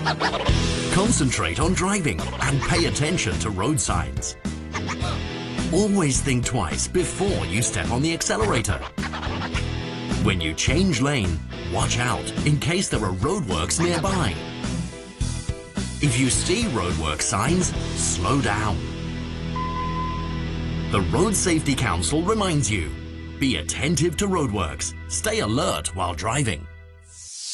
Concentrate on driving and pay attention to road signs. Always think twice before you step on the accelerator. When you change lane, watch out in case there are roadworks nearby. If you see roadwork signs, slow down. The Road Safety Council reminds you, be attentive to roadworks, stay alert while driving.